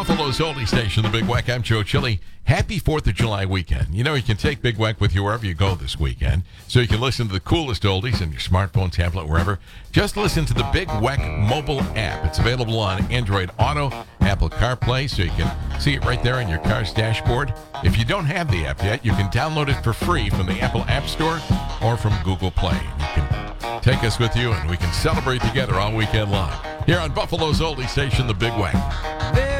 Buffalo's oldie station, the Big Wack. I'm Joe Chili. Happy 4th of July weekend. You know, you can take Big Wack with you wherever you go this weekend, so you can listen to the coolest oldies on your smartphone, tablet, wherever. Just listen to the Big Wack mobile app. It's available on Android Auto, Apple CarPlay, so you can see it right there on your car's dashboard. If you don't have the app yet, you can download it for free from the Apple App Store or from Google Play. You can take us with you, and we can celebrate together all weekend long. Here on Buffalo's oldie station, the Big Wack.